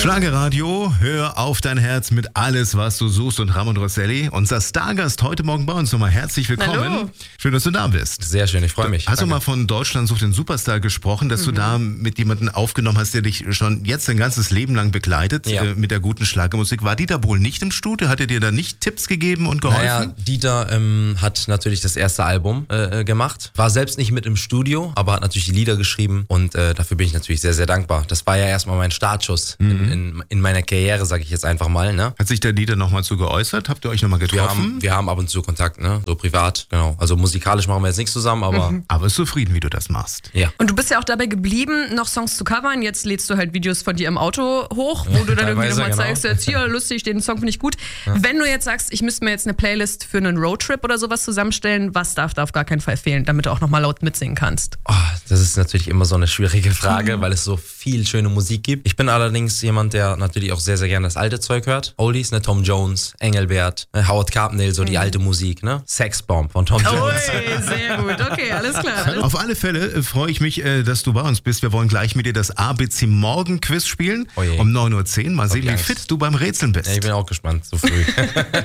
Schlagerradio, hör auf dein Herz mit alles, was du suchst und Ramon Rosselli. Unser Stargast heute Morgen bei uns nochmal. Herzlich willkommen. Hallo. Schön, dass du da bist. Sehr schön, ich freue mich. Hast du mal von Deutschland sucht den Superstar gesprochen, dass du da mit jemandem aufgenommen hast, der dich schon jetzt dein ganzes Leben lang begleitet, Ja. mit der guten Schlagermusik. War Dieter Bohlen nicht im Studio? Hat er dir da nicht Tipps gegeben und geholfen? Naja, Dieter hat natürlich das erste Album gemacht, war selbst nicht mit im Studio, aber hat natürlich die Lieder geschrieben und dafür bin ich natürlich sehr, sehr dankbar. Das war ja erstmal mein Startschuss in meiner Karriere, sage ich jetzt einfach mal. Ne? Hat sich der Dieter nochmal zu geäußert? Habt ihr euch nochmal getroffen? Wir haben ab und zu Kontakt, ne? So privat, genau. Also musikalisch machen wir jetzt nichts zusammen, aber Aber ist zufrieden, wie du das machst. ja. Und du bist ja auch dabei geblieben, noch Songs zu covern. Jetzt lädst du halt Videos von dir im Auto hoch, wo du dann irgendwie teilweise, nochmal genau. zeigst, jetzt hier, lustig, den Song finde ich gut. Wenn du jetzt sagst, ich müsste mir jetzt eine Playlist für einen Roadtrip oder sowas zusammenstellen, was darf da auf gar keinen Fall fehlen, damit du auch nochmal laut mitsingen kannst? Oh, das ist natürlich immer so eine schwierige Frage, weil es so viel schöne Musik gibt. Ich bin allerdings jemand, der natürlich auch sehr, sehr gerne das alte Zeug hört. Oldies, ne? Tom Jones, Engelbert, Howard Carpendale, so die alte Musik, ne? Sexbomb von Tom Ui, Jones. sehr gut. Okay, alles klar. Auf alle Fälle freue ich mich, dass du bei uns bist. Wir wollen gleich mit dir das ABC Morgen Quiz spielen. Oh je. Um 9:10 Uhr. Mal sehen, wie Angst. fit du beim Rätseln bist. Ja, ich bin auch gespannt, so früh.